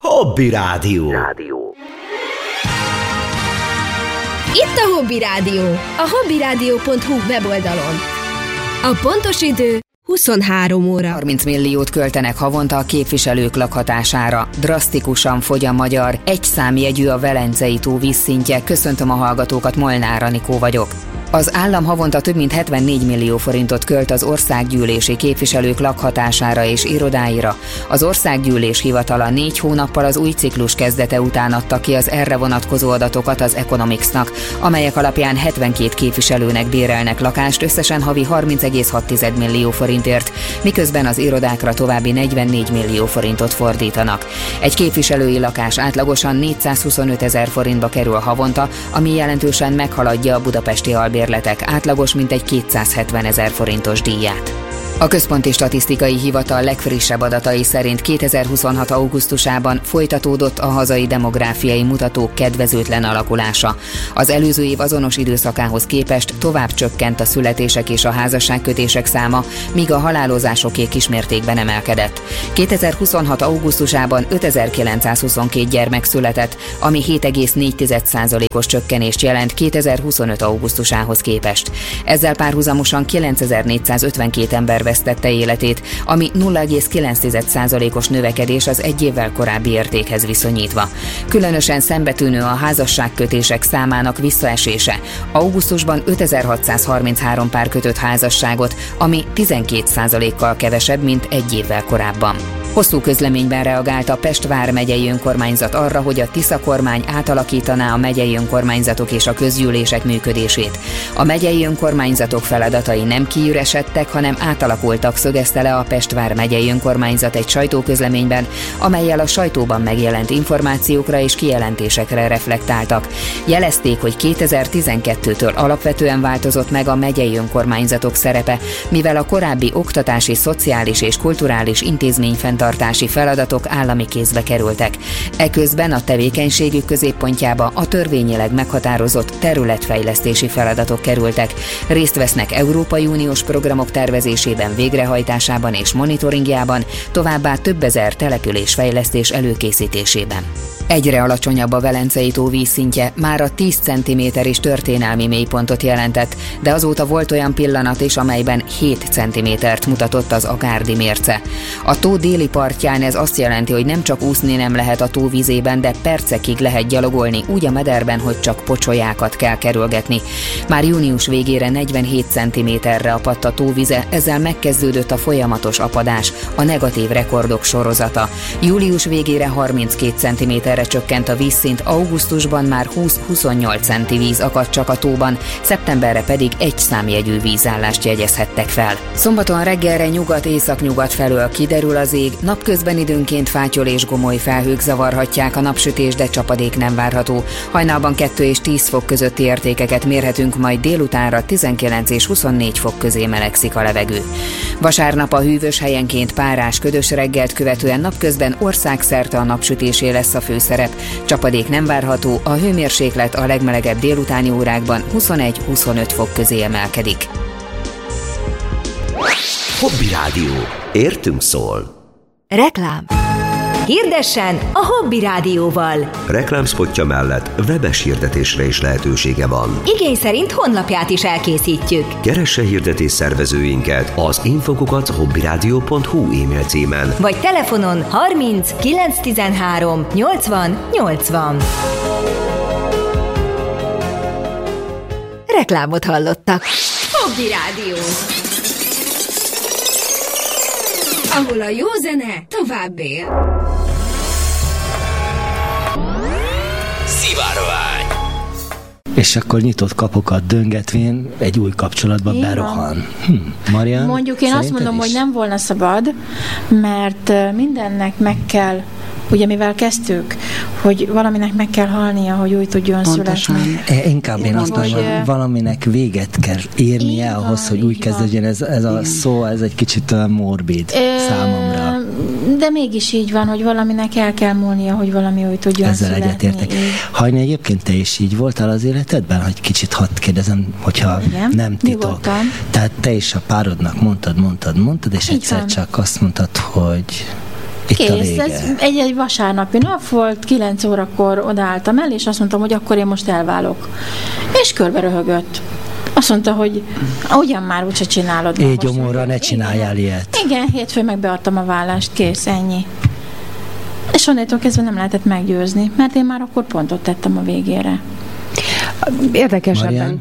Hobby Rádió. Itt a Hobby Rádió, a hobbyradio.hu weboldalon. A pontos idő 23 óra. 30 milliót költenek havonta a képviselők lakhatására. Drasztikusan fogy a magyar, egy számjegyű a Velencei tó vízszintje. Köszöntöm a hallgatókat, Molnár Anikó vagyok. Az állam havonta több mint 74 millió forintot költ az országgyűlési képviselők lakhatására és irodáira. Az országgyűlés hivatala 4 hónappal az új ciklus kezdete után adta ki az erre vonatkozó adatokat az Economicsnak, amelyek alapján 72 képviselőnek bérelnek lakást összesen havi 30,6 millió forintért, miközben az irodákra további 44 millió forintot fordítanak. Egy képviselői lakás átlagosan 425 000 forintba kerül havonta, ami jelentősen meghaladja a budapesti albérletek átlagos mintegy 270 000 forintos díját. A Központi Statisztikai Hivatal legfrissebb adatai szerint 2026. augusztusában folytatódott a hazai demográfiai mutatók kedvezőtlen alakulása. Az előző év azonos időszakához képest tovább csökkent a születések és a házasságkötések száma, míg a halálozásoké kismértékben emelkedett. 2026. augusztusában 5922 gyermek született, ami 7,4%-os csökkenést jelent 2025. augusztusához képest. Ezzel párhuzamosan 9452 ember vesztette életét, ami 0,9%-os növekedés az egy évvel korábbi értékhez viszonyítva. Különösen szembetűnő a házasságkötések számának visszaesése. Augusztusban 5633 pár kötött házasságot, ami 12%-kal kevesebb, mint egy évvel korábban. Hosszú közleményben reagált a Pest vármegyei önkormányzat arra, hogy a Tisza kormány átalakítaná a megyei önkormányzatok és a közgyűlések működését. A megyei önkormányzatok feladatai nem kiüresedtek, hanem átalakultak, szögezte le a Pest vármegyei önkormányzat egy sajtóközleményben, amellyel a sajtóban megjelent információkra és kijelentésekre reflektáltak. Jelezték, hogy 2012-től alapvetően változott meg a megyei önkormányzatok szerepe, mivel a korábbi oktatási, szociális és kulturális intézményfenntartási feladatok állami kézbe kerültek. Eközben a tevékenységük középpontjába a törvényileg meghatározott területfejlesztési feladatok kerültek. Részt vesznek Európai Uniós programok tervezésében, végrehajtásában és monitoringjában, továbbá több ezer településfejlesztés előkészítésében. Egyre alacsonyabb a Velencei tó vízszintje, már a 10 cm is történelmi mélypontot jelentett, de azóta volt olyan pillanat is, amelyben 7 cm-t mutatott az Agárdi mérce. A tó déli partján ez azt jelenti, hogy nem csak úszni nem lehet a tó vízében, de percekig lehet gyalogolni úgy a mederben, hogy csak pocsolyákat kell kerülgetni. Már június végére 47 cm-re apadt a tóvize, ezzel megkezdődött a folyamatos apadás, a negatív rekordok sorozata. Július végére 32 cm-re csökkent a vízszint, augusztusban már 20-28 centi víz akadt csak a tóban, szeptemberre pedig egy számjegyű vízállást jegyezhettek fel. Szombaton reggelre nyugat-északnyugat felől kiderül az ég, napközben időnként fátyol és gomoly felhők zavarhatják a napsütés, de csapadék nem várható. Hajnalban 2 és 10 fok közötti értékeket mérhetünk, majd délutánra 19 és 24 fok közé melegszik a levegő. Vasárnap a hűvös, helyenként párás, ködös reggelt követően napközben országszerte a napsütésé lesz a főszerep. Csapadék nem várható, a hőmérséklet a legmelegebb délutáni órákban 21-25 fok közé emelkedik. Hobby Rádió. Értünk szól. Reklám. Hirdessen a Hobby Rádióval. Reklámspotja mellett webes hirdetésre is lehetősége van. Igény szerint honlapját is elkészítjük. Keresse hirdetés szervezőinket az info@hobbyradio.hu e-mail címen. Vagy telefonon 30 913 80 80. Reklámot hallottak. Hobby Rádió. Ahol a jó zene tovább él. Szivárvány. És akkor nyitott kapukat döngetvén egy új kapcsolatba berohan. Marian, mondjuk én azt mondom, hogy nem volna szabad, mert mindennek meg kell, ugye mivel kezdtük, hogy valaminek meg kell halnia, hogy úgy tudjon születni. Inkább én azt mondom, hogy valaminek véget kell érnie ahhoz, hogy úgy kezdődjön ez a szó, ez egy kicsit morbid számomra. De mégis így van, hogy valaminek el kell múlnia, hogy valami úgy tudjon ezzel születni. egyetértek. Hajni, egyébként te is így voltál az életedben? Hogy kicsit hadd kérdezem, hogyha igen, nem titok. Tehát te is a párodnak mondtad, és egyszer csak azt mondtad, hogy Kész, ez egy vasárnapi nap volt, 9 órakor odaálltam el, és azt mondtam, hogy akkor én most elválok. És körbe röhögött. Azt mondta, hogy ugyan már úgyse csinálod. Éj gyomorra, ne csináljál ilyet. Igen, hétfőn meg beadtam a vállást, kész, ennyi. És onnantól kezdve nem lehetett meggyőzni, mert én már akkor pontot tettem a végére. Érdekesebben.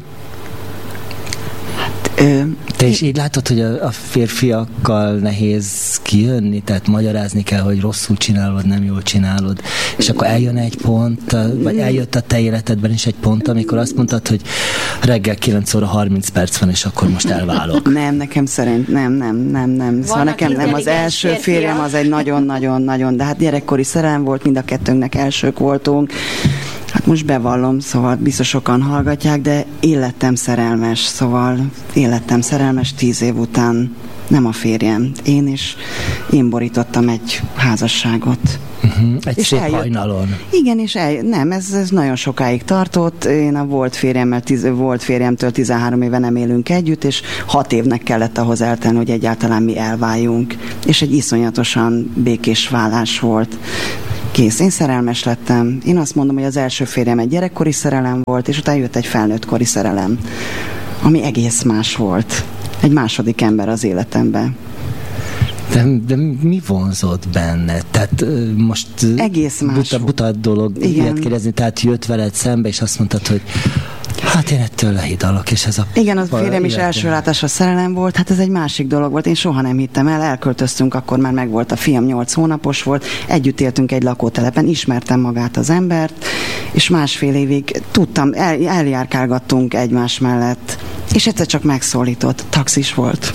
Te is így látod, hogy a férfiakkal nehéz kijönni, tehát magyarázni kell, hogy rosszul csinálod, nem jól csinálod, és akkor eljön egy pont, vagy eljött a te életedben is egy pont, amikor azt mondtad, hogy reggel 9 óra 30 perc van, és akkor most elválok. Nem, nekem szerint, nem. Szóval nekem nem, az első férjem az egy nagyon-nagyon-nagyon, de hát gyerekkori szerelem volt, mind a kettőnknek elsők voltunk. Hát most bevallom, szóval biztos sokan hallgatják, de életem szerelmes, 10 év után, nem a férjem. Én borítottam egy házasságot. Egy szép hajnalon. Igen, és ez nagyon sokáig tartott. Én a volt férjemtől 13 éve nem élünk együtt, és 6 évnek kellett ahhoz eltenni, hogy egyáltalán mi elváljunk. És egy iszonyatosan békés válás volt. Kész, én szerelmes lettem. Én azt mondom, hogy az első férjem egy gyerekkori szerelem volt, és utána jött egy felnőttkori szerelem, ami egész más volt. Egy második ember az életemben. De mi vonzott benne? Tehát most egész más buta dolog ilyet kérdezni, tehát jött veled szembe, és azt mondtad, hogy hát én ettől lehidalok, és ez a... Igen, az férjem is első látásra szerelem volt, hát ez egy másik dolog volt, én soha nem hittem el, elköltöztünk, akkor már megvolt a fiam, 8 hónapos volt, együtt éltünk egy lakótelepen, ismertem magát az embert, és másfél évig tudtam, eljárkálgattunk egymás mellett, és egyszer csak megszólított, taxis volt.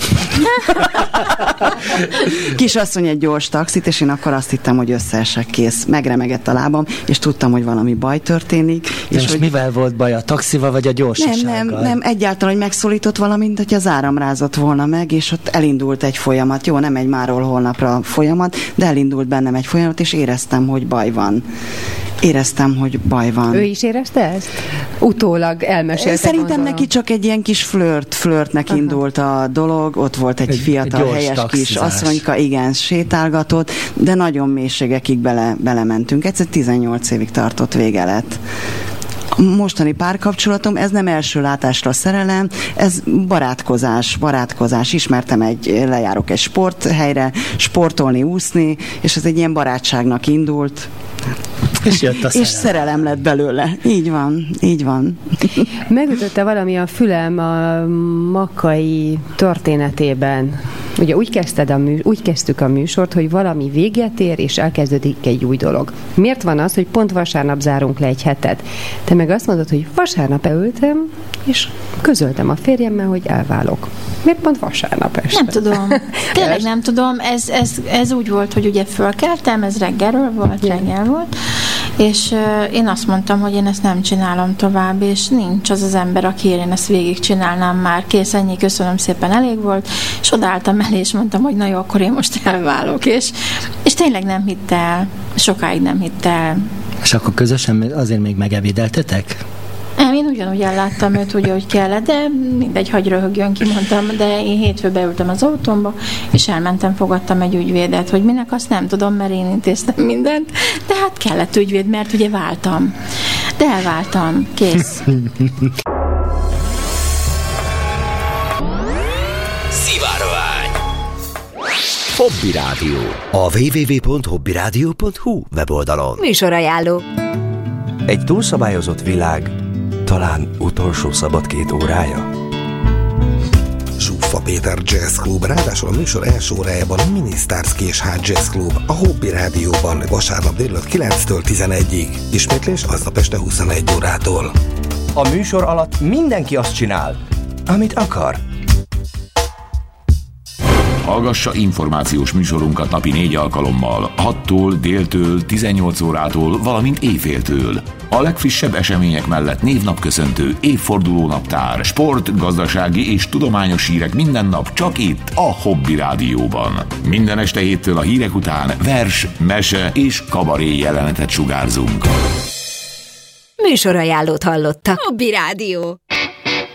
Kisasszony egy gyors taxit, és én akkor azt hittem, hogy összeesek, kész. Megremegett a lábam, és tudtam, hogy valami baj történik. És most mivel volt baj? A taxival vagy a gyorsasággal? Nem, egyáltalán, hogy megszólított valamint, hogy az áram rázott volna meg, és ott elindult egy folyamat. Jó, nem egy máról holnapra folyamat, de elindult bennem egy folyamat, és éreztem, hogy baj van. Ő is érezte ezt? Utólag elmesélte. Szerintem neki csak egy ilyen kis flörtnek indult a dolog, ott volt egy fiatal, helyes kis asszonyka, igen, sétálgatott, de nagyon mélységekig belementünk. Egyszer 18 évig tartott, vége lett. Mostani párkapcsolatom, ez nem első látásra szerelem, ez barátkozás. Ismertem lejárok egy sporthelyre, sportolni, úszni, és ez egy ilyen barátságnak indult. És jött a szerelem. És szerelem lett belőle. Így van. Megütötte valami a fülem a Makkai történetében. Ugye úgy kezdtük a műsort, hogy valami véget ér, és elkezdődik egy új dolog. Miért van az, hogy pont vasárnap zárunk le egy hetet? Te meg azt mondod, hogy vasárnap elültem, és közöltem a férjemmel, hogy elválok. Miért pont vasárnap este? Nem tudom. Tényleg nem tudom. Ez úgy volt, hogy ugye fölkeltem, ez reggel volt, és én azt mondtam, hogy én ezt nem csinálom tovább, és nincs az ember, aki én ezt végigcsinálnám már. Kész, ennyi, köszönöm szépen, elég volt, és odaálltam elé, és mondtam, hogy na jó, akkor én most elválok, és tényleg nem hitt el, sokáig nem hitt el. És akkor közösen azért még megevédeltetek? Én ugyanúgy elláttam őt, ugye, hogy kellett, de mindegy, hagy röhögjön, kimondtam, de én hétfőn beültem az autómba, és elmentem, fogadtam egy ügyvédet, hogy minek, azt nem tudom, mert én intéztem mindent, de hát kellett ügyvéd, mert ugye váltam. De elváltam, kész. Szivárvány. Hobby Rádió. A www.hobbyradio.hu weboldalon. Műsorajánló. Egy túlszabályozott világ, talán utolsó szabad 2 órája. Zsuffa Péter Jazz Club, ráadásul a műsor első órájában a Ministars Késhát Jazz Club, a Hobby Rádióban vasárnap délután 9-től 11-ig. Ismétlés aznap este 21 órától. A műsor alatt mindenki azt csinál, amit akar. Hallgassa információs műsorunkat napi 4 alkalommal, 6-tól, déltől, 18 órától, valamint éjféltől. A legfrissebb események mellett névnapköszöntő, évfordulónaptár, sport, gazdasági és tudományos hírek minden nap csak itt, a Hobby Rádióban. Minden este 7-től a hírek után vers, mese és kabaré jelenetet sugárzunk. Műsorajánlót hallotta. Hobby Rádió.